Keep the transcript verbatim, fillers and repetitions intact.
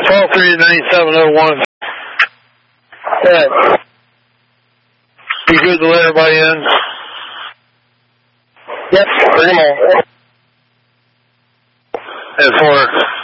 twelve three nine seven oh one. Good. You good to let everybody in? Yep, bring them all. And for